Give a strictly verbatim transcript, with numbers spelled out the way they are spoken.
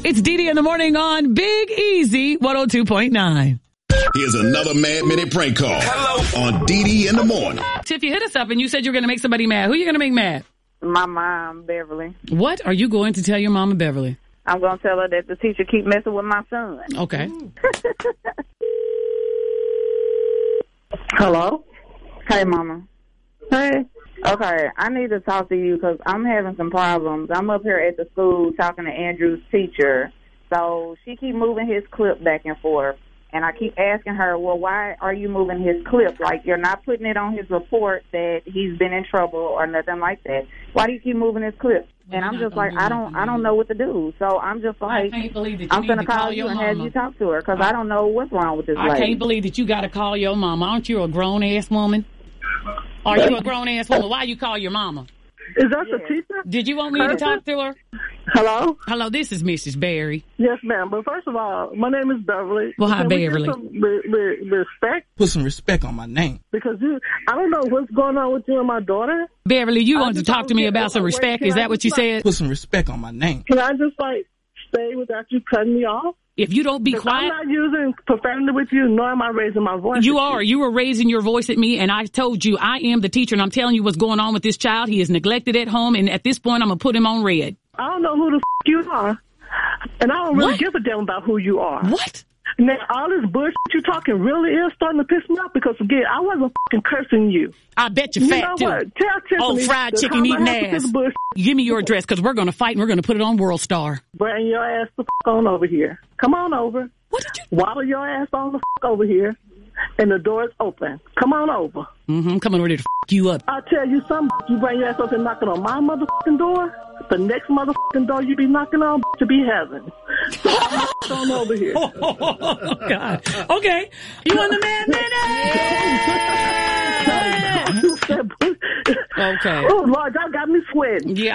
It's Dee Dee in the morning on Big Easy one oh two point nine. Here's another Mad Minute prank call. Hello. On Dee Dee in the morning. Tiff, you hit us up and you said you were going to make somebody mad. Who are you going to make mad? My mom, Beverly. What are you going to tell your mama, Beverly? I'm going to tell her that the teacher keep messing with my son. Okay. Hello? Hey, Mama. Hey. Okay, I need to talk to you because I'm having some problems. I'm up here at the school talking to Andrew's teacher. So she keep moving his clip back and forth. And I keep asking her, well, why are you moving his clip? Like, you're not putting it on his report that he's been in trouble or nothing like that. Why do you keep moving his clip? And I'm just like, I don't I don't know what to do. So I'm just like, I'm going to call you and have you talk to her because I don't know what's wrong with this lady. I can't believe that you got to call your mama. Aren't you a grown-ass woman? Are you a grown-ass woman? Why you call your mama? Is that the teacher? Did you want me to talk to her? Hello? Hello, this is Missus Berry. Yes, ma'am. But first of all, my name is Beverly. Well, hi, Can we get Beverly. some re- re- respect? Put some respect on my name. Because you, I don't know what's going on with you and my daughter. Beverly, you I want to just talk to me don't about get- some wait, respect? can Is I that what you just, like- said? Put some respect on my name. Can I just, like, stay without you cutting me off? If you don't be Because quiet. I'm not using profanity with you, nor am I raising my voice. You at are. You were raising your voice at me, and I told you I am the teacher, and I'm telling you what's going on with this child. He is neglected at home, and at this point, I'm going to put him on red. I don't know who the f*** you are, and I don't really What? give a damn about who you are. What? Now, all this bullshit you talking really is starting to piss me off because, again, I wasn't f***ing cursing you. I bet you You fat, know too. what? Tell Tiffany Oh, fried to chicken calm eating her head with ass. this bullshit. Give me your address, because we're going to fight, and we're going to put it on World Star. Bring your ass the f*** on over here. Come on over. What did you... Waddle your ass on the f*** over here, and the door is open. Come on over. Mm-hmm, I'm coming over there to f*** you up. I'll tell you something. You bring your ass up and knocking on my motherfucking door, the next motherfucking door you be knocking on to be heaven. So I'm on over here. Oh, God. Okay. You want the Mad Minute? Okay. Oh, Lord, y'all got me sweating. Yeah.